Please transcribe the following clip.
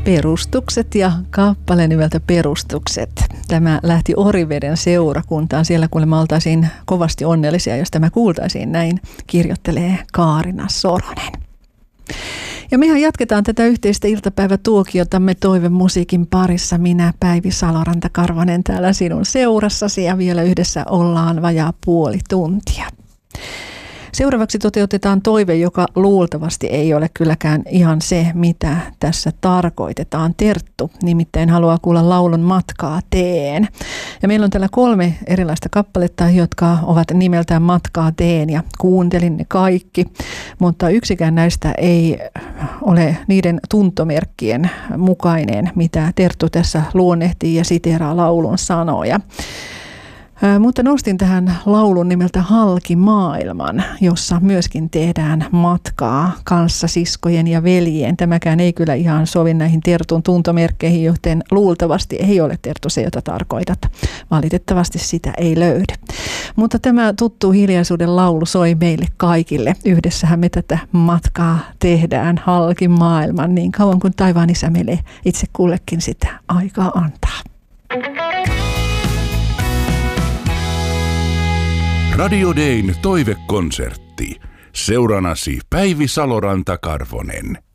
Perustukset ja kappale nimeltä Perustukset. Tämä lähti Oriveden seurakuntaan. Siellä kuulemma oltaisiin kovasti onnellisia, jos tämä kuultaisiin. Näin kirjoittelee Kaarina Soronen. Ja mehän jatketaan tätä yhteistä iltapäivätuokiotamme toivemusiikin parissa. Minä, Päivi Saloranta-Karvonen, täällä sinun seurassasi ja vielä yhdessä ollaan vajaa puoli tuntia. Seuraavaksi toteutetaan toive, joka luultavasti ei ole kylläkään ihan se, mitä tässä tarkoitetaan. Terttu nimittäin haluaa kuulla laulun Matkaa teen. Ja meillä on täällä 3 erilaista kappaletta, jotka ovat nimeltään Matkaa teen ja kuuntelin ne kaikki. Mutta yksikään näistä ei ole niiden tuntomerkkien mukainen, mitä Terttu tässä luonnehtii ja siteeraa laulun sanoja. Mutta nostin tähän laulun nimeltä Halki maailman, jossa myöskin tehdään matkaa kanssasiskojen ja veljien. Tämäkään ei kyllä ihan sovi näihin Tertun tuntomerkkeihin, joten luultavasti ei ole Terttu se, jota tarkoitat. Valitettavasti sitä ei löydy. Mutta tämä tuttu hiljaisuuden laulu soi meille kaikille. Yhdessähän me tätä matkaa tehdään halki maailman niin kauan kuin taivaan isä meille itse kullekin sitä aikaa antaa. Radio Dayn toivekonsertti. Seuranasi Päivi Saloranta-Karvonen.